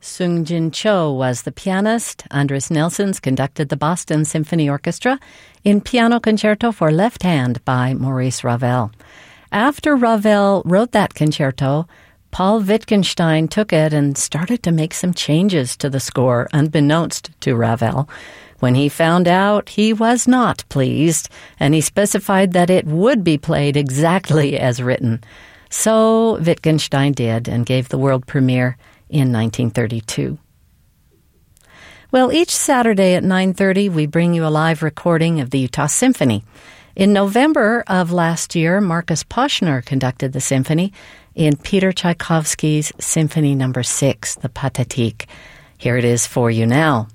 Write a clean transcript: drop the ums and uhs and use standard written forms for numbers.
Sung Jin Cho was the pianist. Andres Nelsons conducted the Boston Symphony Orchestra in Piano Concerto for Left Hand by Maurice Ravel. After Ravel wrote that concerto, Paul Wittgenstein took it and started to make some changes to the score, unbeknownst to Ravel. When he found out, he was not pleased, and he specified that it would be played exactly as written. So Wittgenstein did and gave the world premiere in 1932. Well, each Saturday at 9:30, we bring you a live recording of the Utah Symphony. In November of last year, Marcus Poschner conducted the symphony in Peter Tchaikovsky's Symphony No. 6, the Pathétique. Here it is for you now.